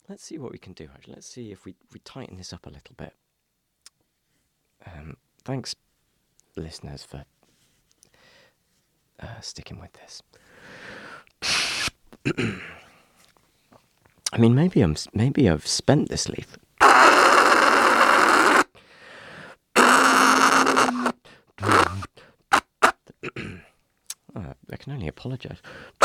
let's see what we can do. Actually, let's see if we tighten this up a little bit. Thanks, listeners, for sticking with this. I mean, maybe I've spent this leaf. I can only apologise.